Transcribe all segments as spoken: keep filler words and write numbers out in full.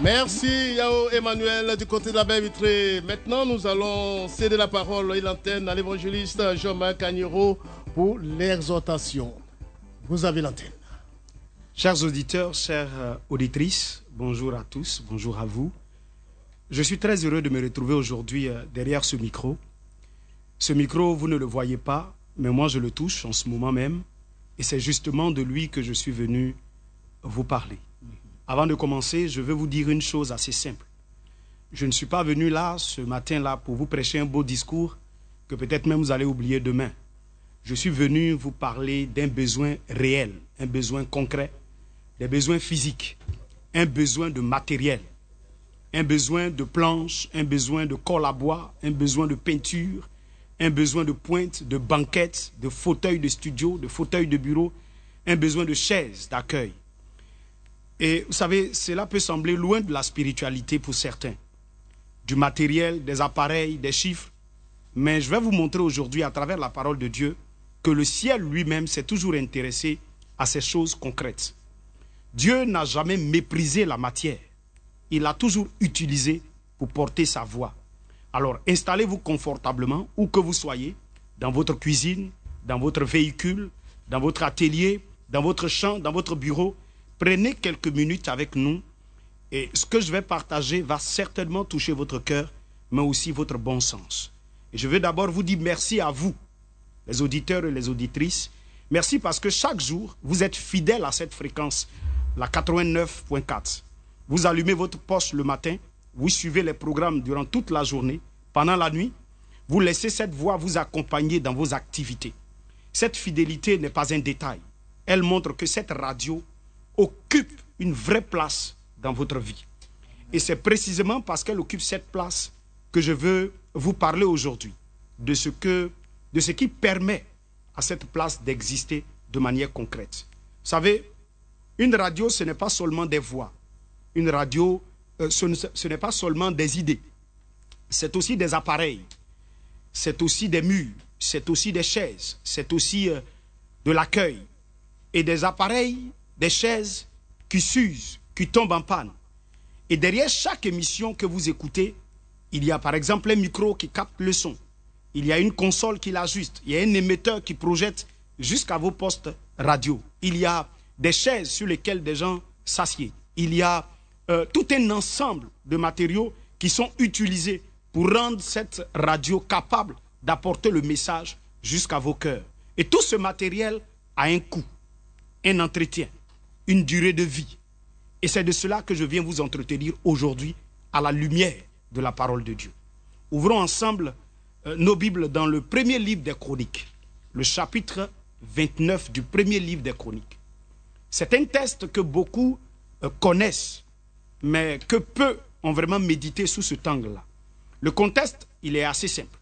Merci Yao Emmanuel du côté de la baie vitrée. Maintenant, nous allons céder la parole et l'antenne à l'évangéliste Jean-Marc Agnero pour l'exhortation. Vous avez l'antenne. Chers auditeurs, chères auditrices, bonjour à tous, bonjour à vous. Je suis très heureux de me retrouver aujourd'hui derrière ce micro. Ce micro, vous ne le voyez pas, mais moi je le touche en ce moment même. Et c'est justement de lui que je suis venu vous parler. Avant de commencer, je veux vous dire une chose assez simple. Je ne suis pas venu là, ce matin-là, pour vous prêcher un beau discours que peut-être même vous allez oublier demain. Je suis venu vous parler d'un besoin réel, un besoin concret, des besoins physiques, un besoin de matériel, un besoin de planches, un besoin de colle à bois, un besoin de peinture, un besoin de pointe, de banquettes, de fauteuils de studio, de fauteuils de bureau, un besoin de chaises d'accueil. Et vous savez, cela peut sembler loin de la spiritualité pour certains, du matériel, des appareils, des chiffres, mais je vais vous montrer aujourd'hui à travers la parole de Dieu que le ciel lui-même s'est toujours intéressé à ces choses concrètes. Dieu n'a jamais méprisé la matière. Il l'a toujours utilisée pour porter sa voix. Alors, installez-vous confortablement, où que vous soyez, dans votre cuisine, dans votre véhicule, dans votre atelier, dans votre champ, dans votre bureau. Prenez quelques minutes avec nous et ce que je vais partager va certainement toucher votre cœur, mais aussi votre bon sens. Et je veux d'abord vous dire merci à vous, les auditeurs et les auditrices. Merci parce que chaque jour, vous êtes fidèles à cette fréquence, la quatre-vingt-neuf point quatre. Vous allumez votre poste le matin, vous suivez les programmes durant toute la journée, pendant la nuit, vous laissez cette voix vous accompagner dans vos activités. Cette fidélité n'est pas un détail. Elle montre que cette radio occupe une vraie place dans votre vie. Et c'est précisément parce qu'elle occupe cette place que je veux vous parler aujourd'hui de ce que, de ce qui permet à cette place d'exister de manière concrète. Vous savez, une radio, ce n'est pas seulement des voix. Une radio, euh, ce, ne, ce n'est pas seulement des idées. C'est aussi des appareils. C'est aussi des murs. C'est aussi des chaises. C'est aussi euh, de l'accueil. Et des appareils, des chaises qui s'usent, qui tombent en panne. Et derrière chaque émission que vous écoutez, il y a par exemple un micro qui capte le son. Il y a une console qui l'ajuste. Il y a un émetteur qui projette jusqu'à vos postes radio. Il y a des chaises sur lesquelles des gens s'assiedent. Il y a euh, tout un ensemble de matériaux qui sont utilisés pour rendre cette radio capable d'apporter le message jusqu'à vos cœurs. Et tout ce matériel a un coût, un entretien, une durée de vie. Et c'est de cela que je viens vous entretenir aujourd'hui à la lumière de la parole de Dieu. Ouvrons ensemble euh, nos Bibles dans le premier livre des Chroniques, le chapitre vingt-neuf du premier livre des Chroniques. C'est un texte que beaucoup euh, connaissent, mais que peu ont vraiment médité sous cet angle-là. Le contexte, il est assez simple.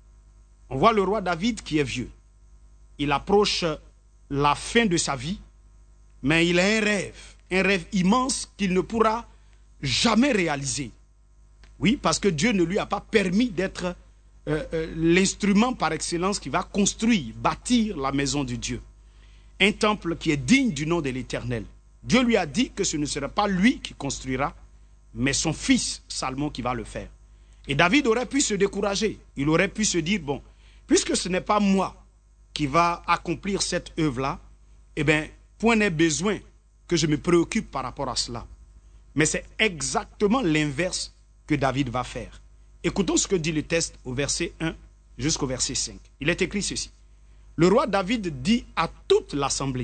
On voit le roi David qui est vieux. Il approche la fin de sa vie, mais il a un rêve, un rêve immense qu'il ne pourra jamais réaliser. Oui, parce que Dieu ne lui a pas permis d'être euh, euh, l'instrument par excellence qui va construire, bâtir la maison de Dieu. Un temple qui est digne du nom de l'Éternel. Dieu lui a dit que ce ne sera pas lui qui construira, mais son fils Salomon qui va le faire. Et David aurait pu se décourager. Il aurait pu se dire, bon, puisque ce n'est pas moi qui va accomplir cette œuvre-là, eh bien, point n'est besoin que je me préoccupe par rapport à cela. Mais c'est exactement l'inverse que David va faire. Écoutons ce que dit le texte au verset un jusqu'au verset cinq. Il est écrit ceci. Le roi David dit à toute l'assemblée,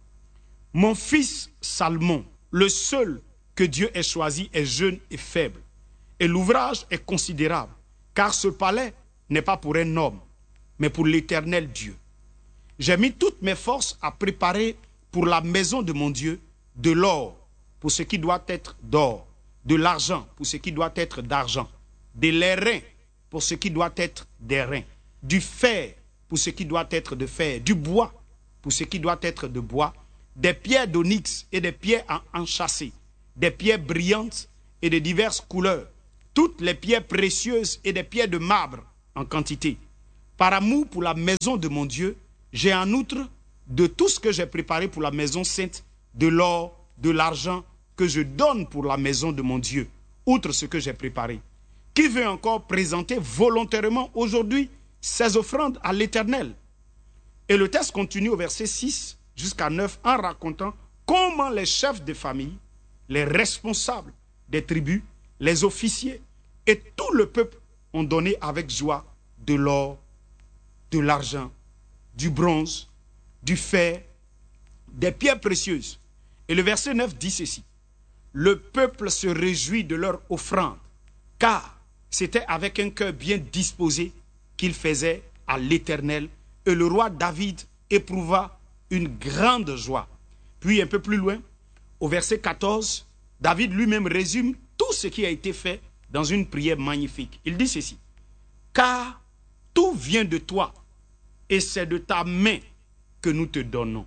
« Mon fils Salomon, le seul que Dieu ait choisi, est jeune et faible. Et l'ouvrage est considérable, car ce palais n'est pas pour un homme, mais pour l'Éternel Dieu. J'ai mis toutes mes forces à préparer pour la maison de mon Dieu de l'or pour ce qui doit être d'or, de l'argent pour ce qui doit être d'argent, de l'airain pour ce qui doit être d'airain, du fer pour ce qui doit être de fer, du bois pour ce qui doit être de bois, des pierres d'onyx et des pierres enchâssées, des pierres brillantes et de diverses couleurs, toutes les pierres précieuses et des pierres de marbre en quantité. Par amour pour la maison de mon Dieu, j'ai en outre de tout ce que j'ai préparé pour la maison sainte, de l'or, de l'argent, que je donne pour la maison de mon Dieu, outre ce que j'ai préparé? Qui veut encore présenter volontairement aujourd'hui ses offrandes à l'Éternel? Et le texte continue au verset six jusqu'à neuf en racontant comment les chefs de famille, les responsables des tribus, les officiers et tout le peuple ont donné avec joie de l'or, de l'argent, du bronze, du fer, des pierres précieuses. Et le verset neuf dit ceci: le peuple se réjouit de leur offrande, car c'était avec un cœur bien disposé qu'ils faisaient à l'Éternel. Et le roi David éprouva une grande joie. Puis un peu plus loin, au verset quatorze, David lui-même résume tout ce qui a été fait dans une prière magnifique. Il dit ceci: car tout vient de toi, et c'est de ta main que nous te donnons.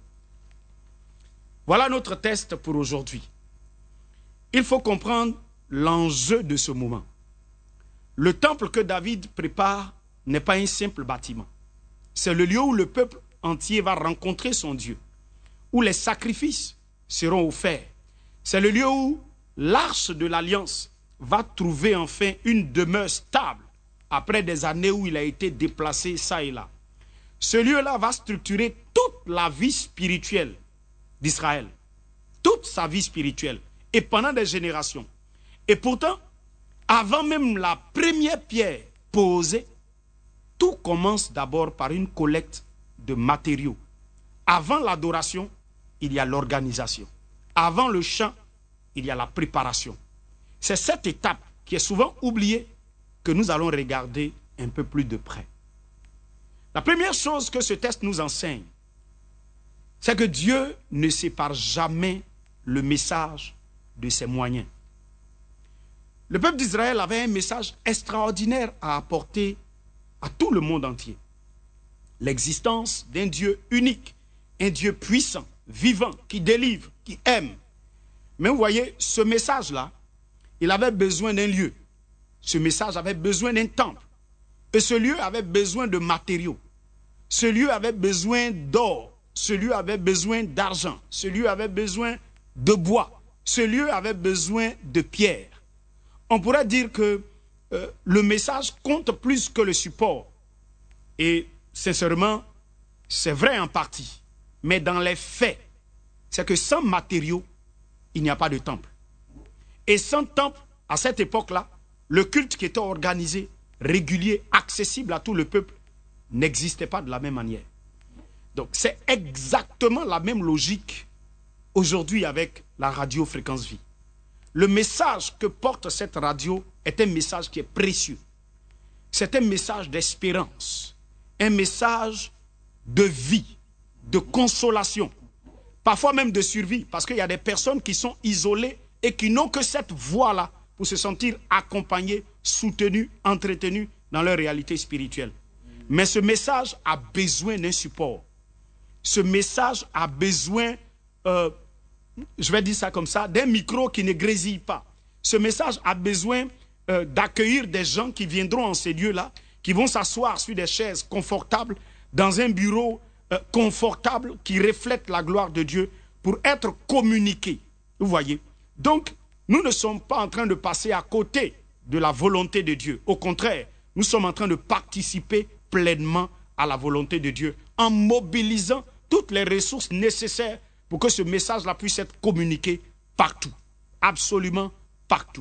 Voilà notre test pour aujourd'hui. Il faut comprendre l'enjeu de ce moment. Le temple que David prépare n'est pas un simple bâtiment. C'est le lieu où le peuple entier va rencontrer son Dieu, où les sacrifices seront offerts. C'est le lieu où l'arche de l'alliance va trouver enfin une demeure stable après des années où il a été déplacé ça et là. Ce lieu-là va structurer toute la vie spirituelle d'Israël, toute sa vie spirituelle, et pendant des générations. Et pourtant, avant même la première pierre posée, tout commence d'abord par une collecte de matériaux. Avant l'adoration, il y a l'organisation. Avant le chant, il y a la préparation. C'est cette étape qui est souvent oubliée que nous allons regarder un peu plus de près. La première chose que ce texte nous enseigne, c'est que Dieu ne sépare jamais le message de ses moyens. Le peuple d'Israël avait un message extraordinaire à apporter à tout le monde entier. L'existence d'un Dieu unique, un Dieu puissant, vivant, qui délivre, qui aime. Mais vous voyez, ce message-là, il avait besoin d'un lieu. Ce message avait besoin d'un temple. Et ce lieu avait besoin de matériaux. Ce lieu avait besoin d'or. Ce lieu avait besoin d'argent. Ce lieu avait besoin de bois. Ce lieu avait besoin de pierre. On pourrait dire que euh, le message compte plus que le support. Et sincèrement, c'est vrai en partie. Mais dans les faits, c'est que sans matériaux, il n'y a pas de temple. Et sans temple, à cette époque-là, le culte qui était organisé, régulier, accessible à tout le peuple, n'existait pas de la même manière. Donc c'est exactement la même logique aujourd'hui avec la radio Fréquence Vie. Le message que porte cette radio est un message qui est précieux. C'est un message d'espérance, un message de vie, de consolation, parfois même de survie, parce qu'il y a des personnes qui sont isolées et qui n'ont que cette voie-là pour se sentir accompagnées, soutenues, entretenues dans leur réalité spirituelle. Mais ce message a besoin d'un support. Ce message a besoin, euh, je vais dire ça comme ça, d'un micro qui ne grésille pas. Ce message a besoin euh, d'accueillir des gens qui viendront en ces lieux-là, qui vont s'asseoir sur des chaises confortables, dans un bureau euh, confortable qui reflète la gloire de Dieu pour être communiqués. Vous voyez? Donc, nous ne sommes pas en train de passer à côté de la volonté de Dieu. Au contraire, nous sommes en train de participer pleinement à la volonté de Dieu en mobilisant toutes les ressources nécessaires pour que ce message-là puisse être communiqué partout, absolument partout.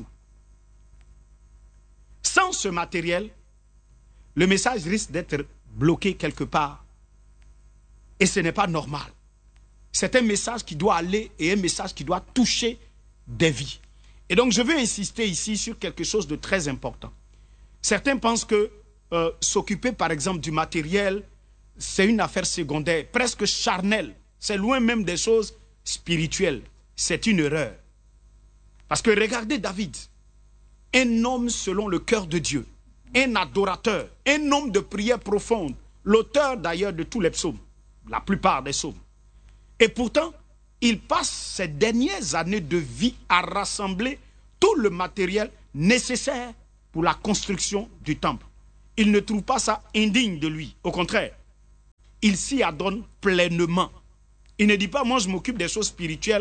Sans ce matériel, le message risque d'être bloqué quelque part et ce n'est pas normal. C'est un message qui doit aller et un message qui doit toucher des vies. Et donc je veux insister ici sur quelque chose de très important. Certains pensent que euh, s'occuper par exemple du matériel, c'est une affaire secondaire, presque charnelle. C'est loin même des choses spirituelles. C'est une erreur. Parce que regardez David, un homme selon le cœur de Dieu, un adorateur, un homme de prière profonde, l'auteur d'ailleurs de tous les psaumes, la plupart des psaumes. Et pourtant, il passe ses dernières années de vie à rassembler tout le matériel nécessaire pour la construction du temple. Il ne trouve pas ça indigne de lui. Au contraire, il s'y adonne pleinement. Il ne dit pas, moi je m'occupe des choses spirituelles,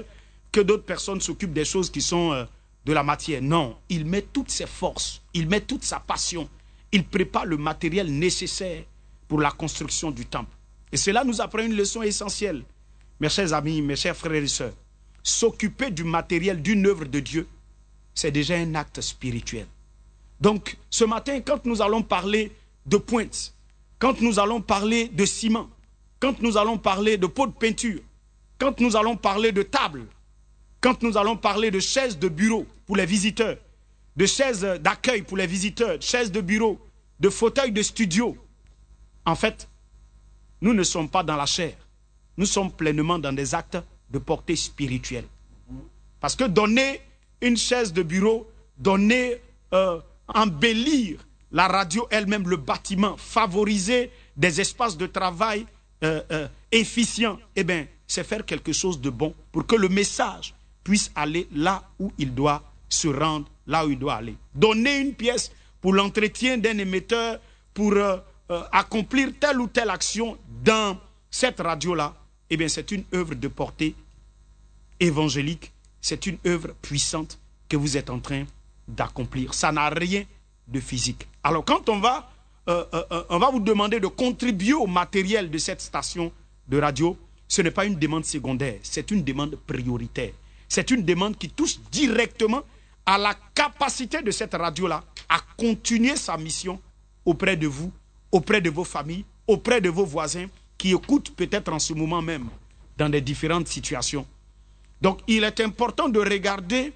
que d'autres personnes s'occupent des choses qui sont euh, de la matière. Non, il met toutes ses forces, il met toute sa passion, il prépare le matériel nécessaire pour la construction du temple. Et cela nous apprend une leçon essentielle. Mes chers amis, mes chers frères et sœurs, s'occuper du matériel d'une œuvre de Dieu, c'est déjà un acte spirituel. Donc, ce matin, quand nous allons parler de pointe, quand nous allons parler de ciment, quand nous allons parler de pot de peinture, quand nous allons parler de table, quand nous allons parler de chaises de bureau pour les visiteurs, de chaises d'accueil pour les visiteurs, de chaises de bureau, de fauteuils de studio, en fait, nous ne sommes pas dans la chair. Nous sommes pleinement dans des actes de portée spirituelle. Parce que donner une chaise de bureau, donner, euh, embellir la radio elle-même, le bâtiment, favoriser des espaces de travail euh, euh, efficients, eh bien, c'est faire quelque chose de bon pour que le message puisse aller là où il doit se rendre, là où il doit aller. Donner une pièce pour l'entretien d'un émetteur, pour euh, euh, accomplir telle ou telle action dans cette radio-là, eh bien, c'est une œuvre de portée évangélique, c'est une œuvre puissante que vous êtes en train d'accomplir. Ça n'a rien de physique. Alors, quand on va, euh, euh, on va vous demander de contribuer au matériel de cette station de radio, ce n'est pas une demande secondaire, c'est une demande prioritaire. C'est une demande qui touche directement à la capacité de cette radio-là à continuer sa mission auprès de vous, auprès de vos familles, auprès de vos voisins qui écoutent peut-être en ce moment même dans des différentes situations. Donc, il est important de regarder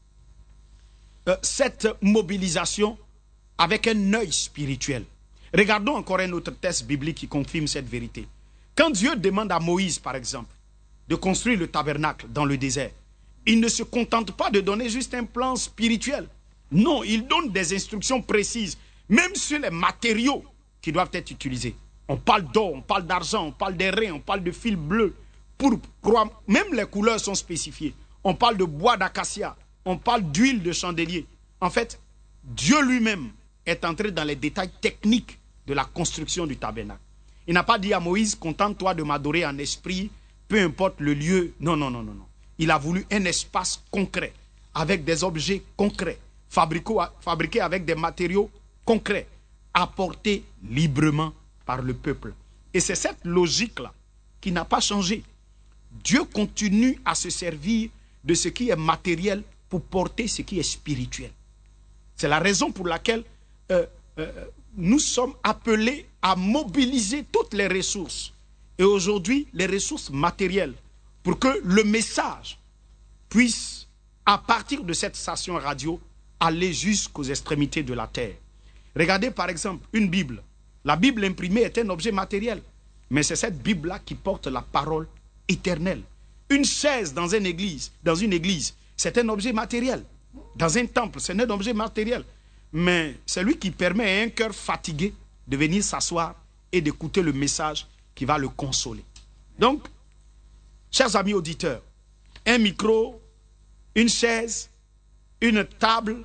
euh, cette mobilisation avec un œil spirituel. Regardons encore un autre texte biblique qui confirme cette vérité. Quand Dieu demande à Moïse, par exemple, de construire le tabernacle dans le désert, il ne se contente pas de donner juste un plan spirituel. Non, il donne des instructions précises, même sur les matériaux qui doivent être utilisés. On parle d'or, on parle d'argent, on parle d'airain, on parle de fil bleu, pourpre, croix, même les couleurs sont spécifiées. On parle de bois d'acacia, on parle d'huile de chandelier. En fait, Dieu lui-même est entré dans les détails techniques de la construction du tabernacle. Il n'a pas dit à Moïse, contente-toi de m'adorer en esprit, peu importe le lieu. Non, non, non, non, non. Il a voulu un espace concret, avec des objets concrets, fabriqués avec des matériaux concrets, apportés librement par le peuple. Et c'est cette logique-là qui n'a pas changé. Dieu continue à se servir de ce qui est matériel pour porter ce qui est spirituel. C'est la raison pour laquelle euh, euh, nous sommes appelés à mobiliser toutes les ressources. Et aujourd'hui, les ressources matérielles, pour que le message puisse, à partir de cette station radio, aller jusqu'aux extrémités de la terre. Regardez par exemple une Bible. La Bible imprimée est un objet matériel, mais c'est cette Bible-là qui porte la parole éternelle. Une chaise dans une église, dans une église, c'est un objet matériel. Dans un temple, c'est un objet matériel. Mais c'est lui qui permet à un cœur fatigué de venir s'asseoir et d'écouter le message qui va le consoler. Donc, chers amis auditeurs, un micro, une chaise, une table,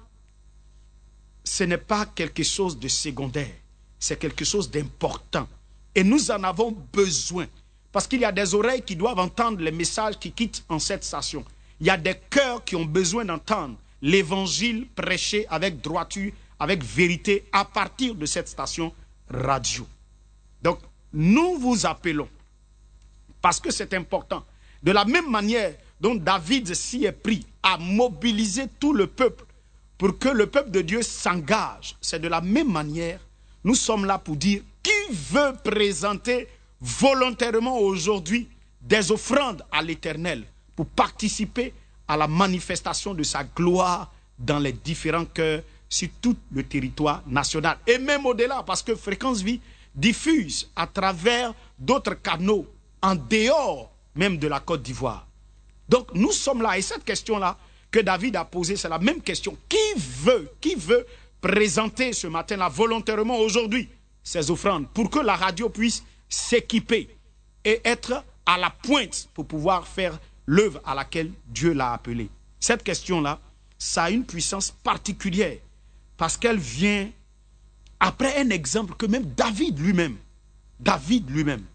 ce n'est pas quelque chose de secondaire, c'est quelque chose d'important. Et nous en avons besoin, parce qu'il y a des oreilles qui doivent entendre les messages qui quittent en cette station. Il y a des cœurs qui ont besoin d'entendre l'évangile prêché avec droiture, avec vérité, à partir de cette station radio. Donc, nous vous appelons, parce que c'est important, de la même manière dont David s'y est pris à mobiliser tout le peuple pour que le peuple de Dieu s'engage. C'est de la même manière, nous sommes là pour dire qui veut présenter volontairement aujourd'hui des offrandes à l'Éternel pour participer à la manifestation de sa gloire dans les différents cœurs sur tout le territoire national et même au-delà, parce que Fréquence Vie diffuse à travers d'autres canaux en dehors même de la Côte d'Ivoire. Donc nous sommes là, et cette question-là que David a posée, c'est la même question. Qui veut, qui veut présenter ce matin-là volontairement aujourd'hui ces offrandes pour que la radio puisse s'équiper et être à la pointe pour pouvoir faire l'œuvre à laquelle Dieu l'a appelé? Cette question-là, ça a une puissance particulière parce qu'elle vient après un exemple que même David lui-même, David lui-même,